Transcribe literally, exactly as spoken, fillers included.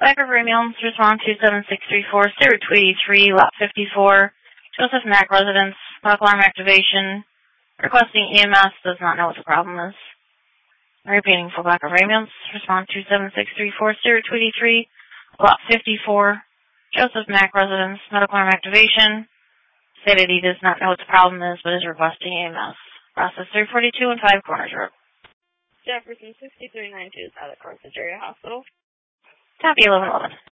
Backer Premiums, respond two seven six three four, Stewart two eighty-three, lot fifty-four, Joseph Mack residence, smoke alarm activation, requesting E M S, does not know what the problem is. Repeating for Backer Premiums, respond two seven six three four, Stewart two eighty-three, lot fifty-four, Joseph Mack residence, medical alarm activation, stated he does not know what the problem is, but is requesting E M S. Process three forty-two and five Corners Road. Jefferson sixty-three ninety-two is out of Carthage Area Hospital. Copy eleven eleven.